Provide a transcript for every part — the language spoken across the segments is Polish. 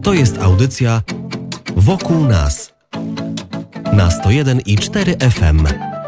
To jest audycja Wokół nas na 101,4 FM.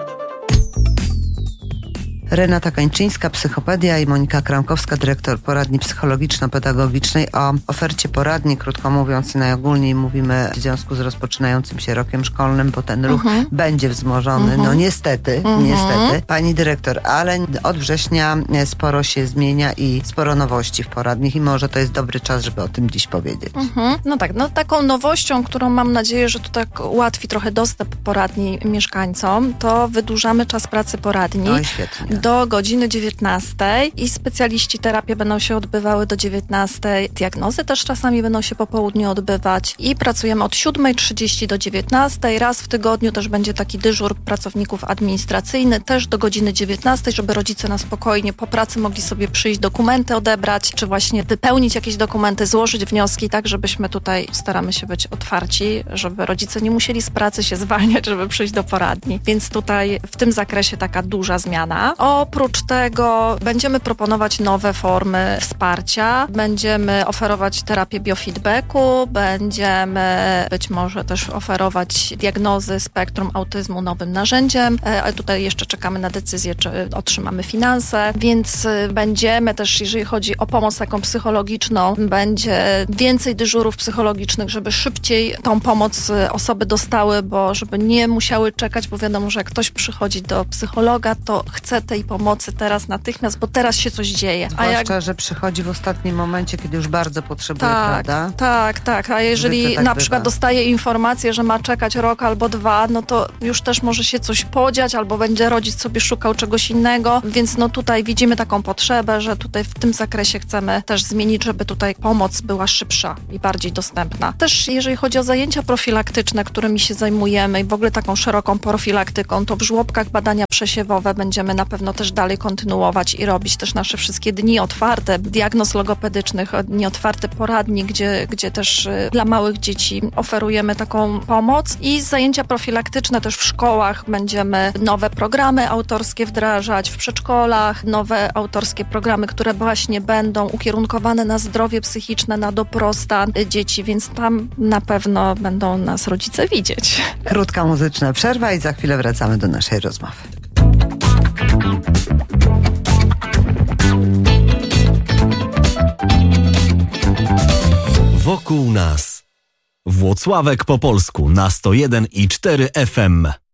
Renata Kańczyńska, Psychopedia, i Monika Kramkowska, dyrektor poradni psychologiczno-pedagogicznej. O ofercie poradni, krótko mówiąc, najogólniej mówimy w związku z rozpoczynającym się rokiem szkolnym, bo ten ruch będzie wzmożony. No niestety. Pani dyrektor, ale od września sporo się zmienia i sporo nowości w poradniach i może to jest dobry czas, żeby o tym dziś powiedzieć. No tak, taką nowością, którą mam nadzieję, że to tak ułatwi trochę dostęp poradni mieszkańcom, to wydłużamy czas pracy poradni. No i świetnie. Do godziny 19 i specjaliści terapii będą się odbywały do 19. Diagnozy też czasami będą się po południu odbywać i pracujemy od 7:30 do 19. Raz w tygodniu też będzie taki dyżur pracowników administracyjny, też do godziny 19, żeby rodzice na spokojnie po pracy mogli sobie przyjść, dokumenty odebrać, czy właśnie wypełnić jakieś dokumenty, złożyć wnioski, tak żebyśmy tutaj staramy się być otwarci, żeby rodzice nie musieli z pracy się zwalniać, żeby przyjść do poradni. Więc tutaj w tym zakresie taka duża zmiana. Oprócz tego będziemy proponować nowe formy wsparcia, będziemy oferować terapię biofeedbacku, będziemy być może też oferować diagnozy spektrum autyzmu nowym narzędziem, ale tutaj jeszcze czekamy na decyzję, czy otrzymamy finanse, więc będziemy też, jeżeli chodzi o pomoc taką psychologiczną, będzie więcej dyżurów psychologicznych, żeby szybciej tą pomoc osoby dostały, bo żeby nie musiały czekać, bo wiadomo, że jak ktoś przychodzi do psychologa, to chce tej pomocy teraz natychmiast, bo teraz się coś dzieje. Zwłaszcza, że przychodzi w ostatnim momencie, kiedy już bardzo potrzebuje, prawda? Tak. A jeżeli tak na przykład dostaje informację, że ma czekać rok albo 2, no to już też może się coś podziać, albo będzie rodzic sobie szukał czegoś innego, więc tutaj widzimy taką potrzebę, że tutaj w tym zakresie chcemy też zmienić, żeby tutaj pomoc była szybsza i bardziej dostępna. Też jeżeli chodzi o zajęcia profilaktyczne, którymi się zajmujemy i w ogóle taką szeroką profilaktyką, to w żłobkach badania przesiewowe będziemy na pewno też dalej kontynuować i robić też nasze wszystkie dni otwarte, diagnoz logopedycznych, dni otwarte poradni, gdzie też dla małych dzieci oferujemy taką pomoc i zajęcia profilaktyczne też w szkołach. Będziemy nowe programy autorskie wdrażać w przedszkolach, nowe autorskie programy, które właśnie będą ukierunkowane na zdrowie psychiczne, na dobrostan dzieci, więc tam na pewno będą nas rodzice widzieć. Krótka muzyczna przerwa i za chwilę wracamy do naszej rozmowy. Wokół nas. Włocławek po polsku na 101,4 FM.